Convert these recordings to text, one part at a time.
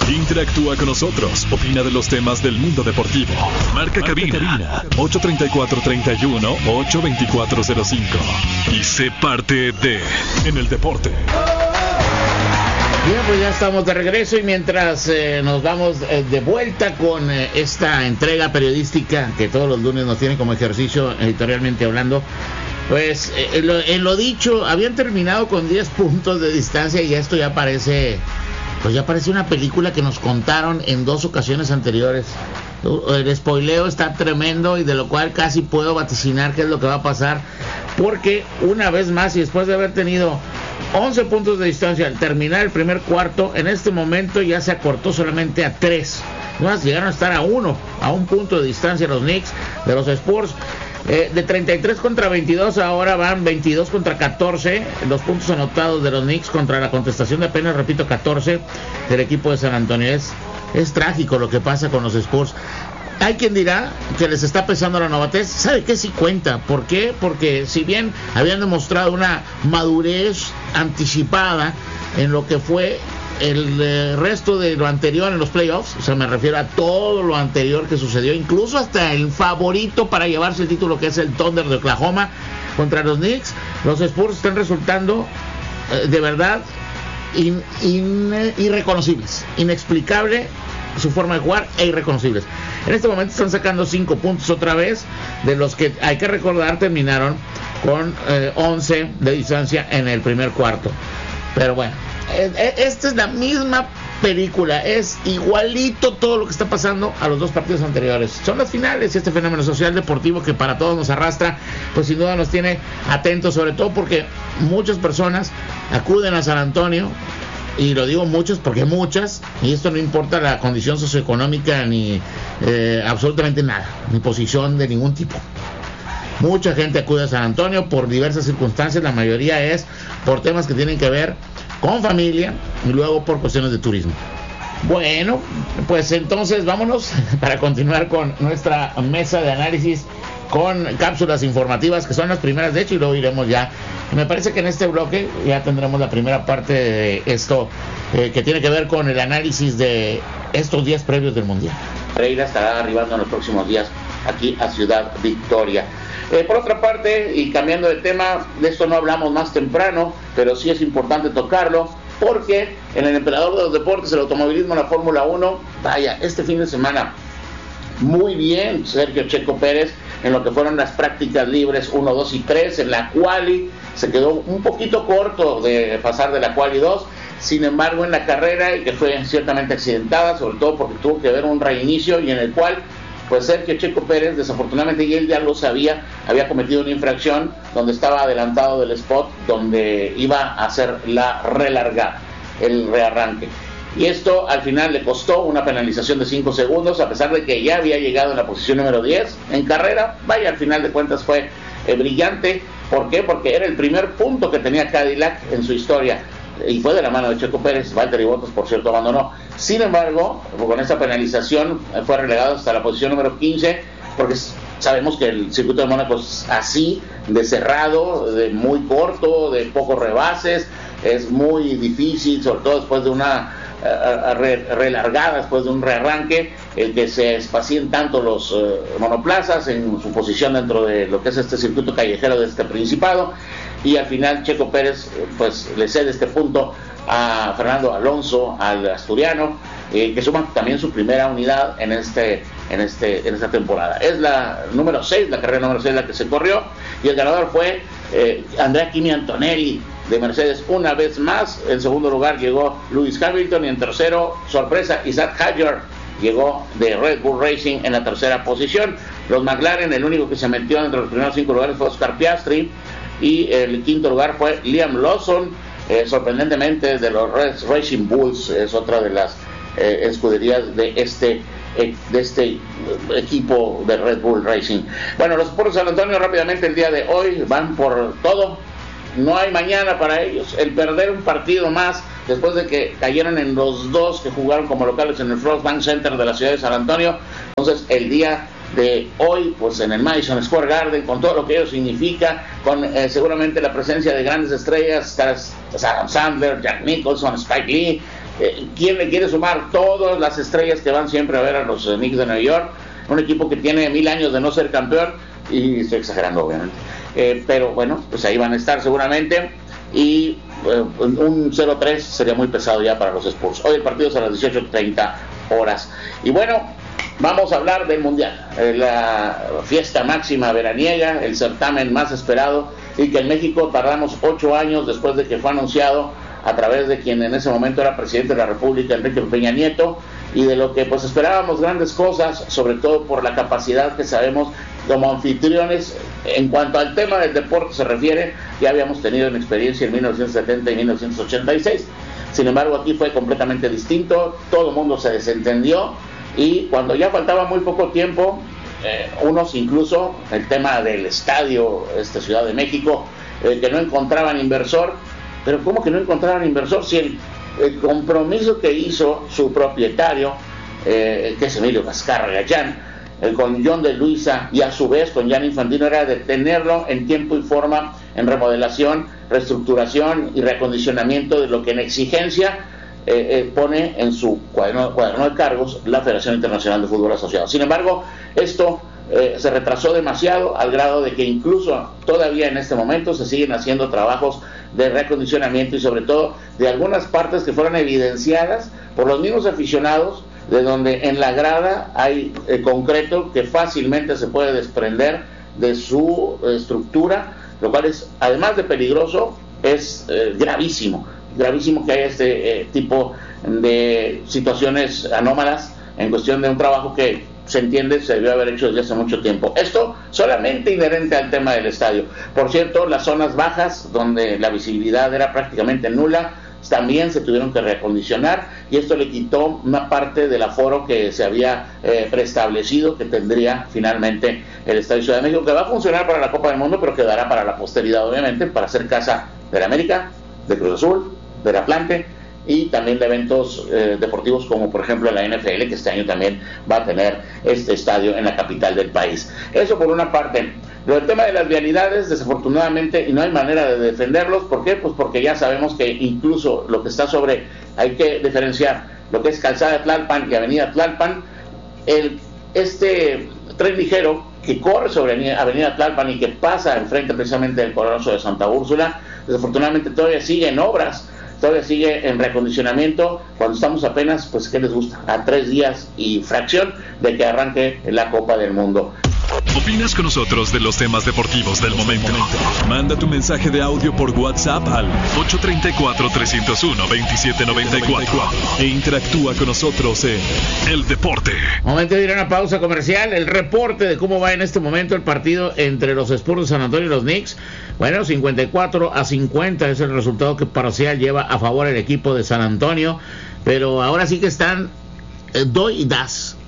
Interactúa con nosotros, opina de los temas del mundo deportivo. Marca cabina 834-31 82405 y sé parte de En el Deporte. Bien, pues ya estamos de regreso y mientras nos vamos de vuelta con esta entrega periodística que todos los lunes nos tienen como ejercicio editorialmente hablando, pues en lo dicho, habían terminado con 10 puntos de distancia y esto ya parece una película que nos contaron en 2 ocasiones anteriores. El spoileo está tremendo y de lo cual casi puedo vaticinar qué es lo que va a pasar, porque una vez más y después de haber tenido 11 puntos de distancia al terminar el primer cuarto, en este momento ya se acortó solamente a 3. Más llegaron a estar a un punto de distancia los Knicks de los Spurs. De 33 contra 22 ahora van 22 contra 14 los puntos anotados de los Knicks contra la contestación de apenas, repito, 14 del equipo de San Antonio. Es trágico lo que pasa con los Spurs. Hay quien dirá que les está pesando la novatez. ¿Sabe qué? Sí cuenta. ¿Por qué? Porque si bien habían demostrado una madurez anticipada en lo que fue el resto de lo anterior en los playoffs, o sea, me refiero a todo lo anterior que sucedió, incluso hasta el favorito para llevarse el título, que es el Thunder de Oklahoma contra los Knicks, los Spurs están resultando de verdad irreconocibles, inexplicable su forma de jugar e irreconocibles. En este momento están sacando 5 puntos otra vez, de los que hay que recordar terminaron con 11 de distancia en el primer cuarto. Pero bueno, esta es la misma película, es igualito todo lo que está pasando a los 2 partidos anteriores. Son las finales y este fenómeno social deportivo que para todos nos arrastra, pues sin duda nos tiene atentos, sobre todo porque muchas personas acuden a San Antonio, y lo digo muchos porque muchas, y esto no importa la condición socioeconómica ni absolutamente nada, ni posición de ningún tipo. Mucha gente acude a San Antonio por diversas circunstancias, la mayoría es por temas que tienen que ver con familia y luego por cuestiones de turismo. Bueno, pues entonces vámonos para continuar con nuestra mesa de análisis con cápsulas informativas que son las primeras de hecho, y luego iremos ya. Me parece que en este bloque ya tendremos la primera parte de esto que tiene que ver con el análisis de estos días previos del Mundial. Pereira estará arribando en los próximos días aquí a Ciudad Victoria. Por otra parte, y cambiando de tema, de esto no hablamos más temprano, pero sí es importante tocarlo, porque en el emperador de los deportes, el automovilismo, la Fórmula 1, vaya, este fin de semana, muy bien Sergio Checo Pérez en lo que fueron las prácticas libres 1, 2 y 3, en la quali se quedó un poquito corto de pasar de la quali 2, sin embargo en la carrera, y que fue ciertamente accidentada, sobre todo porque tuvo que haber un reinicio, y en el cual pues Sergio Checo Pérez, desafortunadamente, y él ya lo sabía, había cometido una infracción donde estaba adelantado del spot donde iba a hacer la relargada, el rearranque. Y esto al final le costó una penalización de 5 segundos, a pesar de que ya había llegado en la posición número 10 en carrera. Vaya, al final de cuentas fue brillante. ¿Por qué? Porque era el primer punto que tenía Cadillac en su historia, y fue de la mano de Checo Pérez. Valtteri Bottas, por cierto, abandonó. Sin embargo, con esta penalización fue relegado hasta la posición número 15, porque sabemos que el circuito de Mónaco es así, de cerrado, de muy corto, de pocos rebases, es muy difícil, sobre todo después de una relargada, después de un rearranque, el que se espacien tanto los monoplazas en su posición dentro de lo que es este circuito callejero de este Principado. Y al final Checo Pérez pues le cede este punto a Fernando Alonso, al asturiano, que suma también su primera unidad en esta temporada. Es la número 6, la carrera número 6 la que se corrió, y el ganador fue Andrea Kimi Antonelli de Mercedes una vez más. En segundo lugar llegó Lewis Hamilton, y en tercero, sorpresa, Isaac Hadjar llegó de Red Bull Racing en la tercera posición. Los McLaren, el único que se metió entre los primeros 5 lugares fue Oscar Piastri, y el quinto lugar fue Liam Lawson, sorprendentemente de los Racing Bulls, es otra de las escuderías de este equipo de Red Bull Racing. Bueno, los Spurs de San Antonio rápidamente el día de hoy van por todo. No hay mañana para ellos. El perder un partido más después de que cayeron en los 2 que jugaron como locales en el Frost Bank Center de la ciudad de San Antonio. Entonces el día de hoy, pues en el Madison Square Garden, con todo lo que ello significa, con seguramente la presencia de grandes estrellas, Adam Sandler, Jack Nicholson, Spike Lee, ¿Quién le quiere sumar todas las estrellas que van siempre a ver a los Knicks de Nueva York? Un equipo que tiene 1000 años de no ser campeón, y estoy exagerando obviamente, pero bueno, pues ahí van a estar seguramente, y un 0-3 sería muy pesado ya para los Spurs. Hoy el partido es a las 18:30 horas. Y bueno, vamos a hablar del Mundial, la fiesta máxima veraniega, el certamen más esperado, y que en México tardamos 8 años después de que fue anunciado a través de quien en ese momento era presidente de la República, Enrique Peña Nieto, y de lo que pues esperábamos grandes cosas, sobre todo por la capacidad que sabemos como anfitriones en cuanto al tema del deporte se refiere. Ya habíamos tenido una experiencia en 1970 y 1986, sin embargo aquí fue completamente distinto, todo el mundo se desentendió, y cuando ya faltaba muy poco tiempo, unos incluso, el tema del estadio, Ciudad de México, que no encontraban inversor. Pero ¿cómo que no encontraban inversor? Si el compromiso que hizo su propietario, que es Emilio Vizcarra Gallán, con John de Luisa y a su vez con Gianni Infantino, era de tenerlo en tiempo y forma en remodelación, reestructuración y reacondicionamiento de lo que en exigencia pone en su cuaderno de cargos la Federación Internacional de Fútbol Asociado. Sin embargo, esto se retrasó demasiado al grado de que incluso todavía en este momento se siguen haciendo trabajos de reacondicionamiento y sobre todo de algunas partes que fueron evidenciadas por los mismos aficionados, de donde en la grada hay concreto que fácilmente se puede desprender de su estructura, lo cual es, además de peligroso, es gravísimo que haya este tipo de situaciones anómalas en cuestión de un trabajo que se entiende se debió haber hecho desde hace mucho tiempo. Esto solamente inherente al tema del estadio. Por cierto, las zonas bajas, donde la visibilidad era prácticamente nula, también se tuvieron que reacondicionar, y esto le quitó una parte del aforo que se había preestablecido que tendría finalmente el Estadio Ciudad de México, que va a funcionar para la Copa del Mundo, pero quedará para la posteridad, obviamente, para ser casa de la América, de Cruz Azul, del Atlante, y también de eventos deportivos como por ejemplo la NFL, que este año también va a tener este estadio en la capital del país. Eso por una parte. Pero el tema de las vialidades, desafortunadamente, y no hay manera de defenderlos. ¿Por qué? Pues porque ya sabemos que incluso lo que está hay que diferenciar lo que es Calzada de Tlalpan y Avenida Tlalpan. Este tren ligero que corre sobre Avenida Tlalpan y que pasa enfrente precisamente del Coloso de Santa Úrsula, desafortunadamente todavía sigue en obras, todavía sigue en reacondicionamiento, cuando estamos apenas, pues, ¿qué les gusta? A 3 días y fracción de que arranque la Copa del Mundo. ¿Opinas con nosotros de los temas deportivos del momento? Manda tu mensaje de audio por WhatsApp al 834-301-2794 e interactúa con nosotros en El Deporte. Momento de ir a una pausa comercial. El reporte de cómo va en este momento el partido entre los Spurs de San Antonio y los Knicks. Bueno, 54-50 es el resultado que parcial lleva a favor el equipo de San Antonio, pero ahora sí que están doy y das.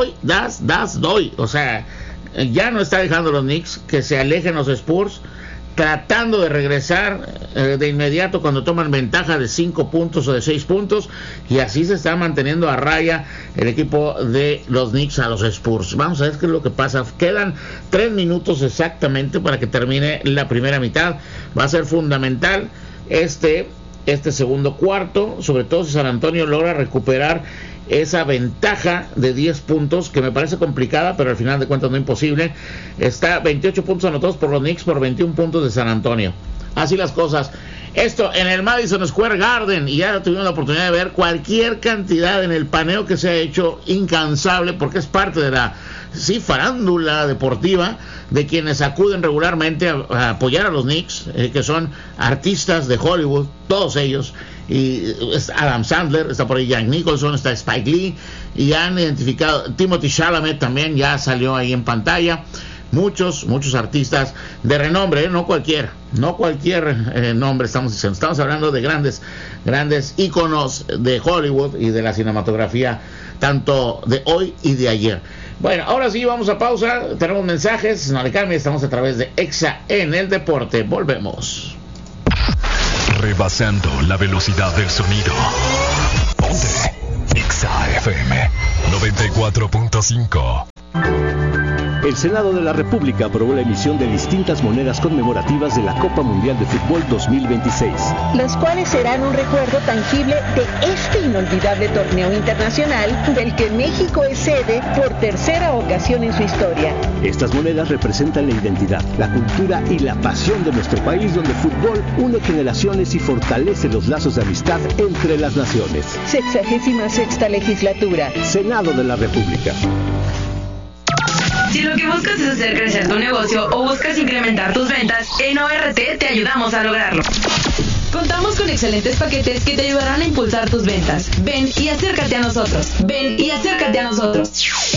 O sea, ya no está dejando los Knicks que se alejen los Spurs, tratando de regresar de inmediato cuando toman ventaja de 5 puntos o de 6 puntos, y así se está manteniendo a raya el equipo de los Knicks a los Spurs. Vamos a ver qué es lo que pasa. Quedan 3 minutos exactamente para que termine la primera mitad. Va a ser fundamental este segundo cuarto, sobre todo si San Antonio logra recuperar esa ventaja de 10 puntos, que me parece complicada, pero al final de cuentas no imposible. Está 28 puntos anotados por los Knicks por 21 puntos de San Antonio. Así las cosas. Esto en el Madison Square Garden, y ya tuvimos la oportunidad de ver cualquier cantidad en el paneo que se ha hecho incansable, porque es parte de la farándula deportiva de quienes acuden regularmente a apoyar a los Knicks, que son artistas de Hollywood, todos ellos, y Adam Sandler, está por ahí Jack Nicholson, está Spike Lee, y han identificado, Timothy Chalamet también ya salió ahí en pantalla. Muchos artistas de renombre, no cualquier nombre estamos diciendo. Estamos hablando de grandes íconos de Hollywood y de la cinematografía, tanto de hoy y de ayer. Bueno, ahora sí, vamos a pausa. Tenemos mensajes, no le cambie, estamos a través de Exa en el Deporte. Volvemos. Rebasando la velocidad del sonido. Ponte Exa FM 94.5. El Senado de la República aprobó la emisión de distintas monedas conmemorativas de la Copa Mundial de Fútbol 2026, las cuales serán un recuerdo tangible de este inolvidable torneo internacional del que México es sede por tercera ocasión en su historia. Estas monedas representan la identidad, la cultura y la pasión de nuestro país, donde el fútbol une generaciones y fortalece los lazos de amistad entre las naciones. 66ª legislatura. Senado de la República. Si lo que buscas es hacer crecer tu negocio o buscas incrementar tus ventas, en ORT te ayudamos a lograrlo. Contamos con excelentes paquetes que te ayudarán a impulsar tus ventas. Ven y acércate a nosotros. Ven y acércate a nosotros.